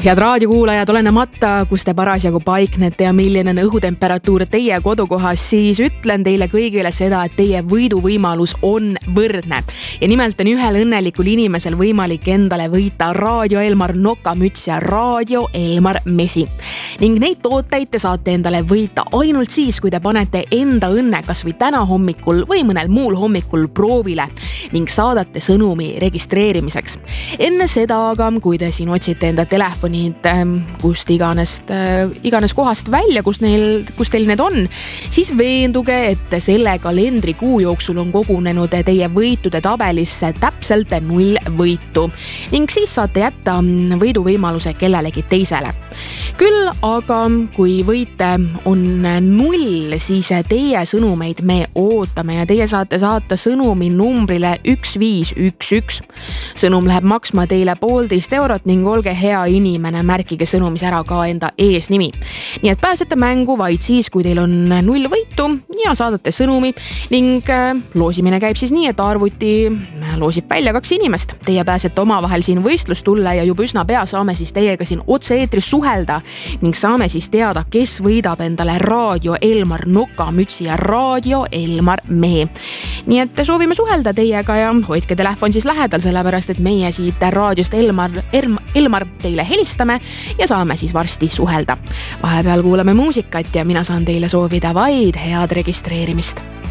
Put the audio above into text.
Head raadiokuulajad, olenemata, kus te parasjagu paiknete ja milline on õhutemperatuur teie kodukohas, siis ütlen teile kõigile seda, et teie võiduvõimalus on võrdne. Ja nimelt on ühel õnnelikul inimesel võimalik endale võita Raadio Elmar nokamüts ja Raadio Elmar mesi. Ning neid tooteid te saate endale võita ainult siis, kui te panete enda õnne kas või täna hommikul või mõnel muul hommikul proovile ning saadate sõnumi registreerimiseks. Enne seda aga, kui te siin otsite enda telefonid kust iganes kohast välja, kus teil need on, siis veenduge, et selle kalendrikuu jooksul on kogunenud teie võitude tabelisse täpselt 0 võitu ning siis saate jätta võiduvõimaluse kellelegi teisele. Küll aga kui võite on 0, siis teie sõnumeid me ootame ja teie saate saata sõnumi numbrile 1511. Sõnum läheb maksma teile 1,5 eurot ning olge hea inimene, märkige sõnumis ära ka enda eesnimi. Nii et pääsete mängu vaid siis, kui teil on 0 võitu ja saadate sõnumi ning loosimine käib siis nii, et arvuti loosib välja 2 inimest. Teie pääsete omavahel siin võistlust tulla ja juba üsna pea saame siis teiega siin otse-eetris suhelda ning saame siis teada, kes võidab endale Raadio Elmar nokamütsi ja Raadio Elmar mee. Nii et soovime suhelda teiega ja hoidke telefon siis lähedal, sellepärast et meie siit raadiost Elmar teile helistame ja saame siis varsti suhelda. Vahepeal kuulame muusikat ja mina saan teile soovida vaid head registreerimist.